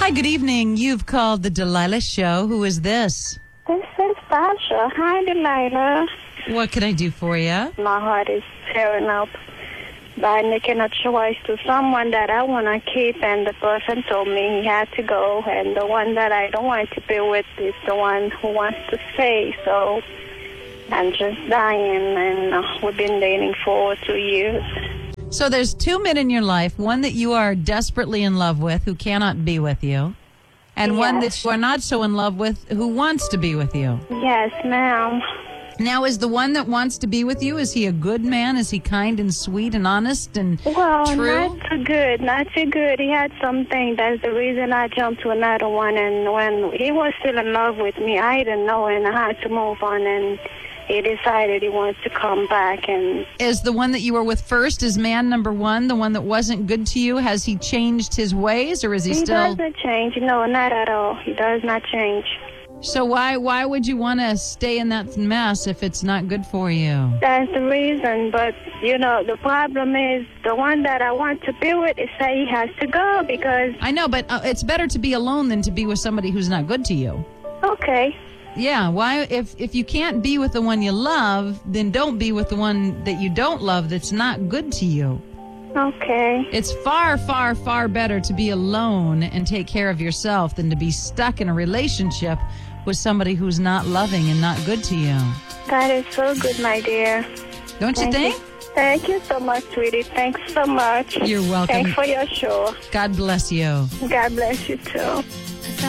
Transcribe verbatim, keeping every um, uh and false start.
Hi, good evening. You've called the Delilah Show. Who is this? This is Sasha. Hi, Delilah. What can I do for you? My heart is tearing up by making a choice to someone that I want to keep, and the person told me he had to go, and the one that I don't want to be with is the one who wants to stay. So I'm just dying, and uh, we've been dating for two years. So there's two men in your life, one that you are desperately in love with who cannot be with you, and Yes. one that you are not so in love with who wants to be with you. Yes, ma'am. Now, is the one that wants to be with you, is he a good man? Is he kind and sweet and honest and Well, true? not too good, not too good. He had something. That's the reason I jumped to another one. And when he was still in love with me, I didn't know, and I had to move on. And he decided he wants to come back. And Is the one that you were with first, is man number one, the one that wasn't good to you? Has he changed his ways, or is he, he still... doesn't change. No, not at all. He does not change. So why why would you want to stay in that mess if it's not good for you? That's the reason. But, you know, the problem is the one that I want to be with is say he has to go because, I know, but uh, it's better to be alone than to be with somebody who's not good to you. okay. Yeah, why if if you can't be with the one you love, then don't be with the one that you don't love that's not good to you. Okay. It's far, far, far better to be alone and take care of yourself than to be stuck in a relationship with somebody who's not loving and not good to you. That is so good, my dear. Don't you Thank think? you. Thank you so much, sweetie. Thanks so much. You're welcome. Thanks for your show. God bless you. God bless you, too.